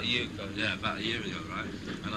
about a year ago. Yeah, about a year ago, right? And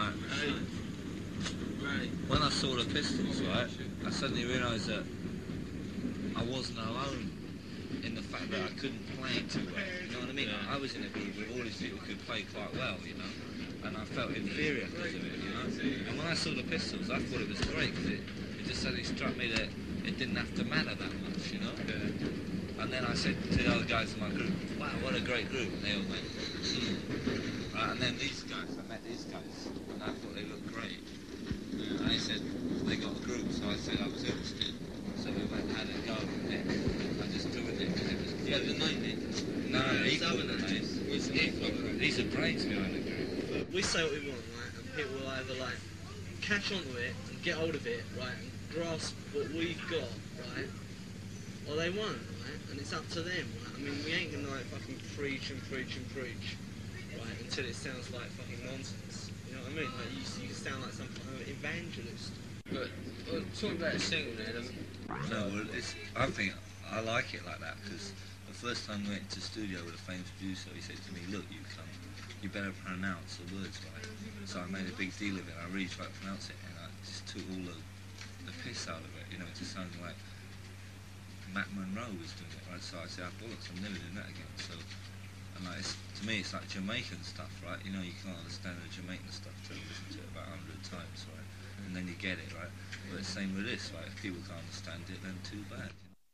when I saw the Pistols, right, I suddenly realised that I wasn't alone in the fact that I couldn't play too well. You know what I mean? Yeah. I was in a group with all these people who could play quite well, you know, and I felt inferior because of it, you know. And when I saw the Pistols, I thought it was great because it just suddenly struck me that it didn't have to matter that much, you know. Yeah. And then I said to the other guys in my group, wow, what a great group. And they all went, Right, and then these guys, I met these guys, and I thought they looked great. And they said, they got a group, so I said I was interested. So we went and had a go with it. I just joined it because it was You had the name in? No, he called the name. These are brains behind the group. We say what we want, right, and people will either like catch onto it and get hold of it, right, and grasp what we've got, right, or they won't, right, and it's up to them, right. I mean, we ain't gonna like fucking preach and preach and preach, right, until it sounds like fucking nonsense. You know what I mean? Like you sound like some kind of evangelist. But talking about a single there, No, well, I think I like it like that because the first time we went to the studio with a famous producer, he said to me, look, you better pronounce the words right. So I made a big deal of it. I really tried to pronounce it, and I just took all the piss out of it. You know, it just sounded like Matt Monroe was doing it, right? So I said, bollocks, I'm never doing that again. So, and like, to me, it's like Jamaican stuff, right? You know, you can't understand the Jamaican stuff till you listen to it about 100 times, right? And then you get it, right? But it's the same with this, right? If people can't understand it, then too bad.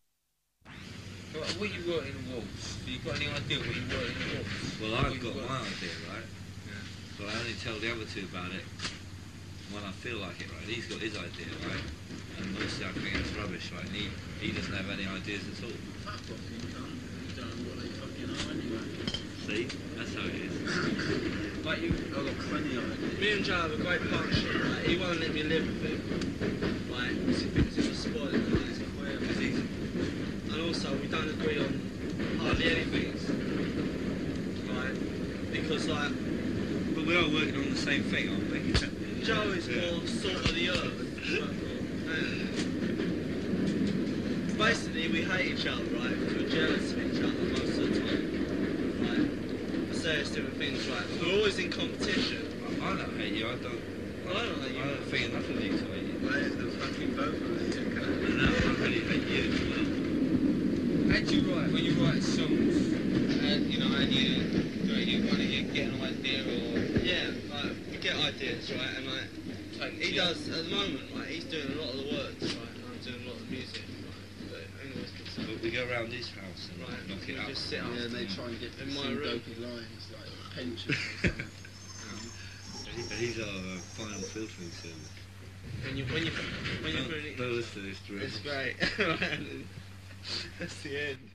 You know? what you wrote in the waltz? Have you got any idea what you wrote in the waltz? Well, I've got my idea, right? Yeah. But I only tell the other two about it when I feel like it, right? He's got his idea, right? And mostly I think it's rubbish, right? And he doesn't have any ideas at all. Fuck off, you cunt. You don't know what they fucking are anyway. See? That's how it is. Like you, I've got plenty of ideas. Me and Joe have a great partnership, right? He won't let me live with him, right? Because he thinks it was spoiled, right? Because he's... And also, we don't agree on hardly anything, right? Because, like, But we're all working on the same thing, aren't we? Joe is more salt of the earth. Basically, we hate each other, right? Because we're jealous of each other most of the time, right? For various different things, right? We're always in competition. I don't hate you, I don't hate you. I don't think enough of you to hate you. Well, it's the fucking both of us, you can't. No, I really hate you as well. How do you write, when you write songs, you know, and you want to get an idea or... Yeah, like, we get ideas, right? And like, he does, at the moment, right, he's doing a lot of the words, right? And I'm doing a lot of the music, right? But anyways, But we go around his house and right, knock we it up. just sit up. Yeah, and they try and get In some my room. dopey lines, like pension or something. He's our final filtering service. When you really... Don't listen to this, It's great. That's the end.